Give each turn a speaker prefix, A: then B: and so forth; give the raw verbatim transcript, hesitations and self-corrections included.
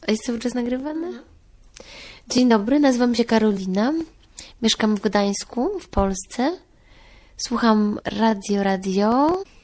A: A jest cały czas nagrywane? Dzień dobry, nazywam się Karolina. Mieszkam w Gdańsku, w Polsce. Słucham radio, radio.